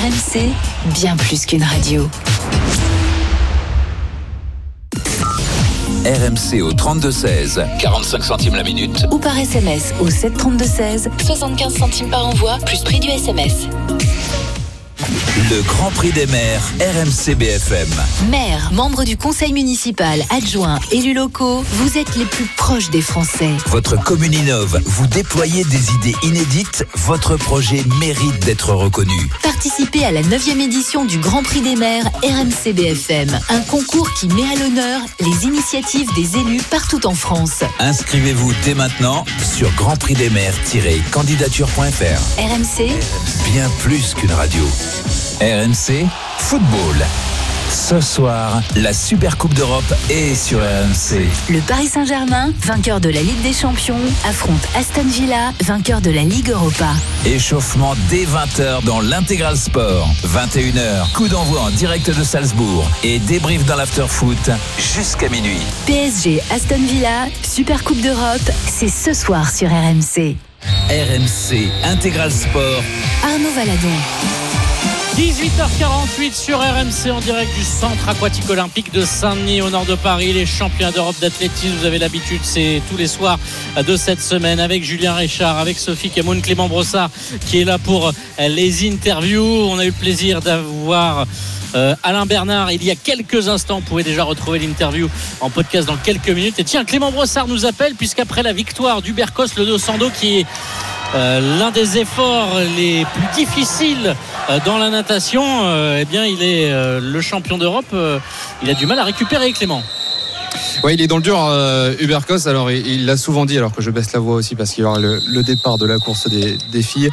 RMC, bien plus qu'une radio. RMC au 32-16, 45 centimes la minute. Ou par SMS au 732-16, 75 centimes par envoi, plus prix du SMS. Le Grand Prix des maires, RMC BFM. Maires, membres du conseil municipal, adjoints, élus locaux, vous êtes les plus proches des Français. Votre commune innove, vous déployez des idées inédites, votre projet mérite d'être reconnu. Participez à la 9e édition du Grand Prix des maires RMC BFM, un concours qui met à l'honneur les initiatives des élus partout en France. Inscrivez-vous dès maintenant sur grandprixdesmaires-candidature.fr. RMC, Bien plus qu'une radio. RMC Football. Ce soir, la Super Coupe d'Europe est sur RMC. le Paris Saint-Germain, vainqueur de la Ligue des Champions, affronte Aston Villa, vainqueur de la Ligue Europa. Échauffement dès 20h dans l'Intégral Sport. 21h, coup d'envoi en direct de Salzbourg et débrief dans l'after-foot jusqu'à minuit. PSG Aston Villa, Super Coupe d'Europe, c'est ce soir sur RMC. RMC Intégral Sport. Arnaud Valadon. 18h48 sur RMC en direct du centre aquatique olympique de Saint-Denis au nord de Paris. Les championnats d'Europe d'athlétisme, vous avez l'habitude, c'est tous les soirs de cette semaine avec Julien Richard, avec Sophie Camoun, Clément Brossard qui est là pour les interviews. On a eu le plaisir d'avoir Alain Bernard il y a quelques instants. Vous pouvez déjà retrouver l'interview en podcast dans quelques minutes. Et tiens, Clément Brossard nous appelle puisqu'après la victoire d'Ubercos, le dos sans dos qui est l'un des efforts les plus difficiles dans la natation, eh bien il est le champion d'Europe. Il a du mal à récupérer, Clément. Ouais, il est dans le dur, Ubercos. Alors il l'a souvent dit, alors que je baisse la voix aussi parce qu'il y aura le départ de la course des filles.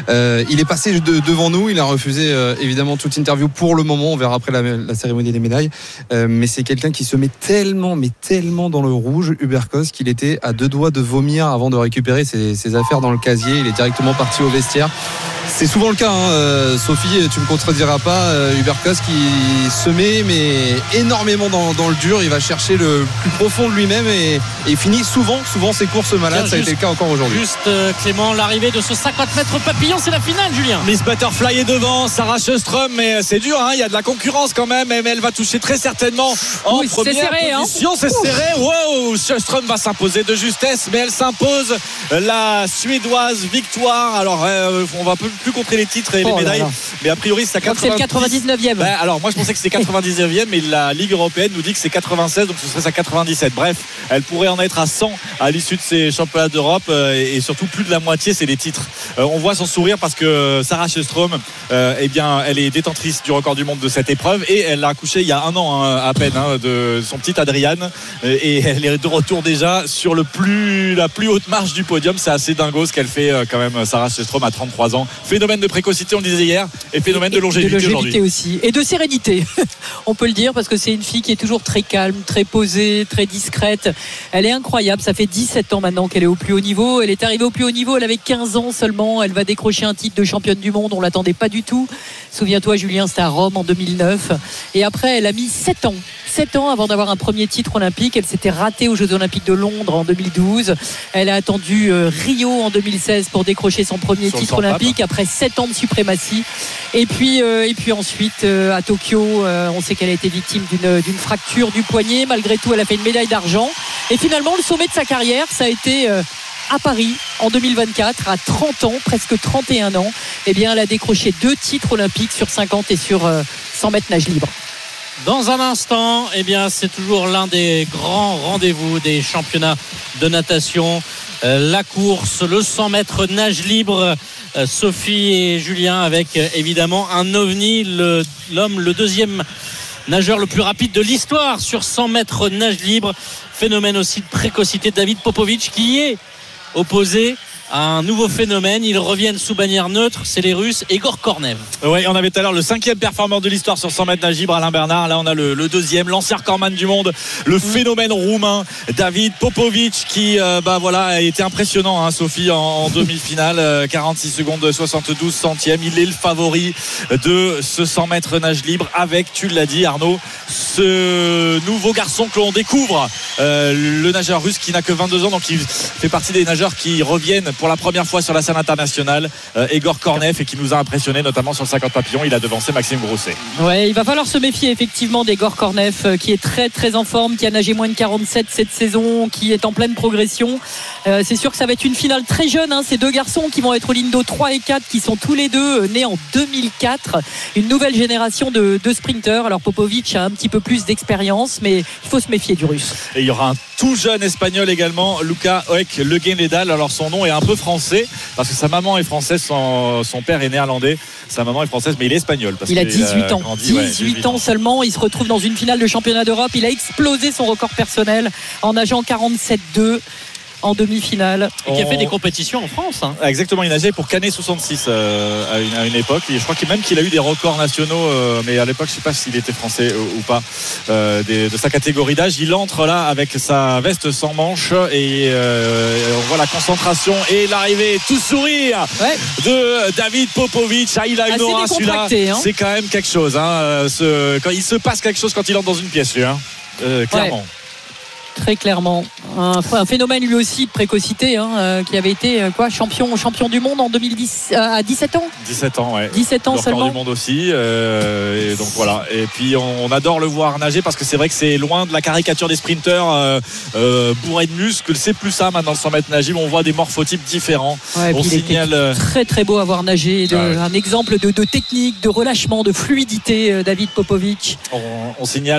Il est passé devant nous, il a refusé évidemment toute interview pour le moment. On verra après la cérémonie des médailles, mais c'est quelqu'un qui se met tellement dans le rouge, Ubercos, qu'il était à deux doigts de vomir avant de récupérer ses affaires dans le casier. Il est directement parti au vestiaire. C'est souvent le cas, hein. Sophie, tu me contrediras pas, Ubercos qui se met mais énormément dans le dur. Il va chercher le plus profond de lui-même et finit souvent ses courses malades. Ça a été le cas encore aujourd'hui. Juste Clément, l'arrivée de ce 50 mètres papillon, c'est la finale, Julien. Miss Butterfly est devant, Sarah Sjöström, mais c'est dur, hein. Il y a de la concurrence quand même, mais elle va toucher très certainement en première serré, position. C'est serré. Wow, Sjöström va s'imposer de justesse, mais elle s'impose. La Suédoise victoire. Alors on va plus compter les titres et les médailles, mais a priori c'est à 90. C'est le 99e. Alors moi je pensais que c'était 99e, mais la Ligue européenne nous dit que c'est 96, donc ce serait sa 97. Bref, elle pourrait en être à 100 à l'issue de ces championnats d'Europe, et surtout plus de la moitié c'est les titres. On voit son sourire parce que Sarah Sjöström, eh bien elle est détentrice du record du monde de cette épreuve et elle l'a accouché il y a un an à peine, de son petit Adrian, et elle est de retour déjà sur la plus haute marche du podium. C'est assez dingo ce qu'elle fait quand même, Sarah Sjöström à 33 ans. Phénomène de précocité, on le disait hier, et phénomène de longévité aujourd'hui aussi, et de sérénité on peut le dire, parce que c'est une fille qui est toujours très calme, très posée, très discrète. Elle est incroyable, ça fait 17 ans maintenant qu'elle est au plus haut niveau. Elle est arrivée au plus haut niveau, elle avait 15 ans seulement. Elle va décrocher un titre de championne du monde, on l'attendait pas du tout. Souviens-toi, Julien, c'était à Rome en 2009, et après elle a mis 7 ans avant d'avoir un premier titre olympique. Elle s'était ratée aux Jeux Olympiques de Londres en 2012. Elle a attendu Rio en 2016 pour décrocher son premier titre olympique après 7 ans de suprématie. Et puis ensuite à Tokyo, on sait qu'elle a été victime d'une fracture du poignet. Malgré tout, elle a fait une médaille d'argent. Et finalement, le sommet de sa carrière, ça a été à Paris en 2024, à 30 ans, presque 31 ans. Eh bien, elle a décroché 2 titres olympiques sur 50 et sur 100 mètres nage libre. Dans un instant, eh bien, c'est toujours l'un des grands rendez-vous des championnats de natation. La course, le 100 mètres nage libre. Sophie et Julien avec évidemment un ovni, le deuxième nageur le plus rapide de l'histoire sur 100 mètres nage libre. Phénomène aussi de précocité, David Popovic, qui est opposé un nouveau phénomène. Ils reviennent sous bannière neutre, c'est les Russes, Egor Kornev. Oui, on avait tout à l'heure le 5e performeur de l'histoire sur 100 mètres nage libre, Alain Bernard. Là on a le 2e, l'ancien recordman du monde, le phénomène roumain David Popovic, qui a été impressionnant, Sophie, en demi-finale. 46 secondes 72 centièmes. Il est le favori de ce 100 mètres nage libre avec, tu l'as dit Arnaud, ce nouveau garçon que l'on découvre, le nageur russe qui n'a que 22 ans, donc il fait partie des nageurs qui reviennent pour la première fois sur la scène internationale, Egor Kornev, et qui nous a impressionné notamment sur le 50 papillons. Il a devancé Maxime Grousset. Ouais, il va falloir se méfier effectivement d'Egor Kornev, qui est très très en forme, qui a nagé moins de 47 cette saison, qui est en pleine progression. C'est sûr que ça va être une finale très jeune, hein, ces deux garçons qui vont être aux lignes d'eau 3 et 4, qui sont tous les deux nés en 2004. Une nouvelle génération de sprinteurs. Alors Popovic a un petit peu plus d'expérience, mais il faut se méfier du russe. Et il y aura un tout jeune espagnol également, Luca Oek Le Guénédal. Alors son nom est un peu français parce que sa maman est française, son père est néerlandais, sa maman est française, mais il est espagnol parce il a 18 ans. grandi, 18 ans seulement. Il se retrouve dans une finale de championnat d'Europe. Il a explosé son record personnel en nageant 47,2 en demi-finale. Et qui a fait des compétitions en France, hein. Exactement, il nageait pour Canet 66 à une époque. Et je crois même qu'il a eu des records nationaux, mais à l'époque je ne sais pas s'il était français ou pas, de sa catégorie d'âge. Il entre là avec sa veste sans manches et on voit la concentration et l'arrivée tout sourire de David Popovic. Il a une aura, celui-là, hein. C'est quand même quelque chose, hein. Quand il se passe quelque chose quand il entre dans une pièce, lui, hein. Clairement. Ouais. Très clairement, un phénomène lui aussi de précocité, hein, qui avait été champion du monde en 2010 à 17 ans. 17 ans, ouais. 17 ans seulement. Du monde aussi. Et donc voilà. Et puis on adore le voir nager parce que c'est vrai que c'est loin de la caricature des sprinteurs bourrés de muscles. C'est plus ça maintenant le 100 mètres nagé. On voit des morphotypes différents. Ouais, on signale très très beau à voir nager. Un exemple de technique, de relâchement, de fluidité, David Popovic. On signale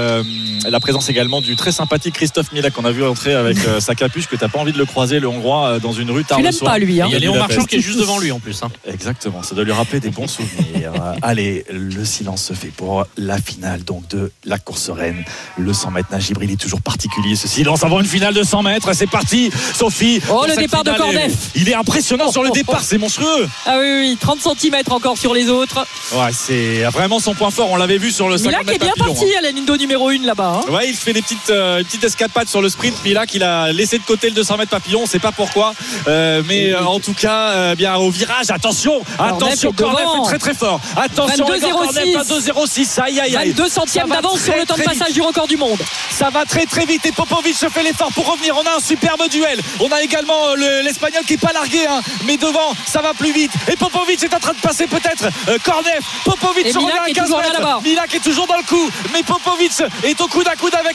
la présence également du très sympathique Christophe Milak qu'on a vu entrer avec sa capuche, que t'as pas envie de le croiser, le Hongrois, dans une rue tard le soir. Tu l'aimes pas lui, hein. Il y a Léon Marchand qui est juste devant lui en plus, hein. Exactement, ça doit lui rappeler des bons souvenirs. Allez, le silence se fait pour la finale donc de la course reine, le 100 mètres nage libre. Il est toujours particulier ce silence avant une finale de 100 mètres. C'est parti, Sophie. Le départ de Kornev. Il est impressionnant sur le départ, c'est monstrueux. Ah oui, 30 cm encore sur les autres. Ouais, c'est vraiment son point fort. On l'avait vu sur le 50 mètres Milak est bien papillon, parti à la ligne d'eau numéro 1 là-bas, hein. Ouais, il fait des petites escapades sur le sprint. Milak, il a laissé de côté le 200 mètres papillon, on ne sait pas pourquoi, mais en tout cas, bien au virage, attention, Kornev est très très fort. Attention, 22,06. Aïe. 22 centièmes d'avance sur le temps de passage du record du monde. Ça va très très vite et Popovic se fait l'effort pour revenir. On a un superbe duel. On a également l'Espagnol qui n'est pas largué, hein, mais devant ça va plus vite. Et Popovic est en train de passer peut-être Kornev. Popovic se revient à 15 mètres. Milak est toujours dans le coup, mais Popovic est au coude à coude avec